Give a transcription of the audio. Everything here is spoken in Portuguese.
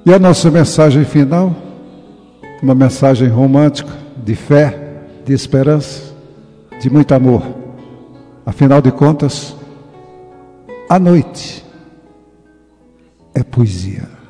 E a nossa mensagem final, uma mensagem romântica, de fé, de esperança, de muito amor. Afinal de contas, a noite é poesia.